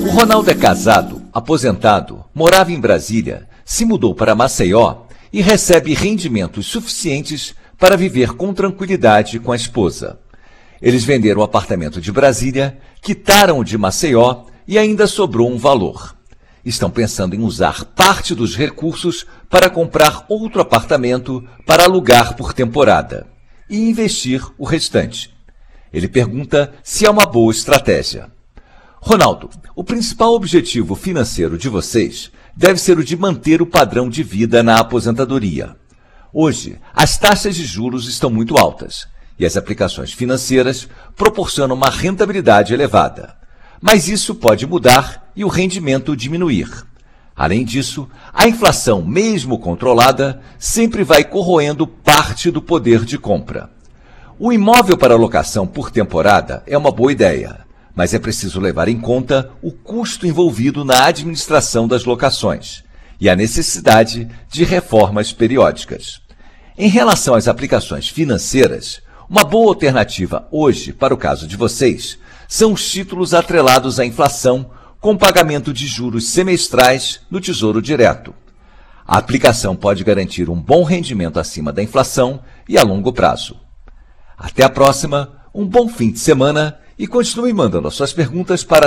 Ronaldo é casado, aposentado, morava em Brasília, se mudou para Maceió e recebe rendimentos suficientes para viver com tranquilidade com a esposa. Eles venderam o apartamento de Brasília, quitaram o de Maceió e ainda sobrou um valor. Estão pensando em usar parte dos recursos para comprar outro apartamento para alugar por temporada e investir o restante. Ele pergunta se é uma boa estratégia. Ronaldo, o principal objetivo financeiro de vocês deve ser o de manter o padrão de vida na aposentadoria. Hoje, as taxas de juros estão muito altas e as aplicações financeiras proporcionam uma rentabilidade elevada. Mas isso pode mudar e o rendimento diminuir. Além disso, a inflação, mesmo controlada, sempre vai corroendo parte do poder de compra. O imóvel para locação por temporada é uma boa ideia, mas é preciso levar em conta o custo envolvido na administração das locações e a necessidade de reformas periódicas. Em relação às aplicações financeiras, uma boa alternativa hoje, para o caso de vocês, são os títulos atrelados à inflação com pagamento de juros semestrais no Tesouro Direto. A aplicação pode garantir um bom rendimento acima da inflação e a longo prazo. Até a próxima, um bom fim de semana e continue mandando as suas perguntas para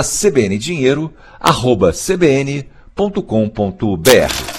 cbndinheiro@cbn.com.br.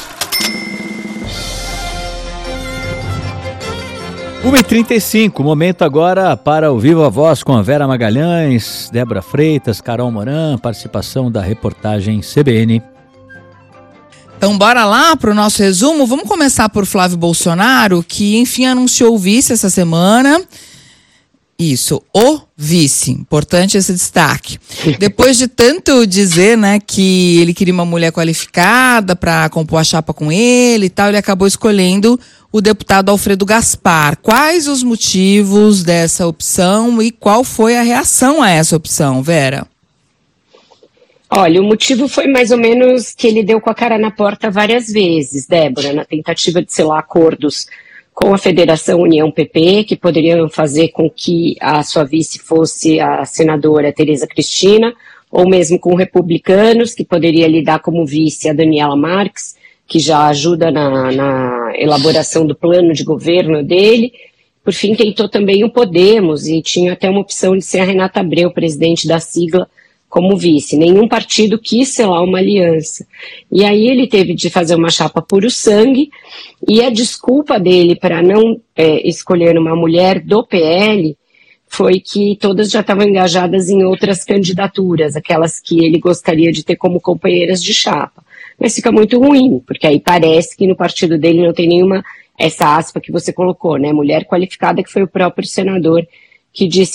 1h35, momento agora para o Viva Voz com a Vera Magalhães, Débora Freitas, Carol Moran, participação da reportagem CBN. Então bora lá para o nosso resumo. Vamos começar por Flávio Bolsonaro, que enfim anunciou o vice essa semana. Isso, o vice, importante esse destaque. Depois de tanto dizer, né, que ele queria uma mulher qualificada para compor a chapa com ele e tal, ele acabou escolhendo o deputado Alfredo Gaspar. Quais os motivos dessa opção e qual foi a reação a essa opção, Vera? Olha, o motivo foi mais ou menos que ele deu com a cara na porta várias vezes, Débora, na tentativa de selar acordos com a Federação União PP, que poderiam fazer com que a sua vice fosse a senadora Tereza Cristina, ou mesmo com republicanos, que poderia lidar como vice a Daniela Marques, que já ajuda na elaboração do plano de governo dele. Por fim, tentou também o Podemos, e tinha até uma opção de ser a Renata Abreu, presidente da sigla, como vice. Nenhum partido quis selar uma aliança. E aí ele teve de fazer uma chapa puro sangue, e a desculpa dele para não escolher uma mulher do PL foi que todas já estavam engajadas em outras candidaturas, aquelas que ele gostaria de ter como companheiras de chapa. Mas fica muito ruim, porque aí parece que no partido dele não tem nenhuma, essa aspa que você colocou, né, mulher qualificada, que foi o próprio senador que disse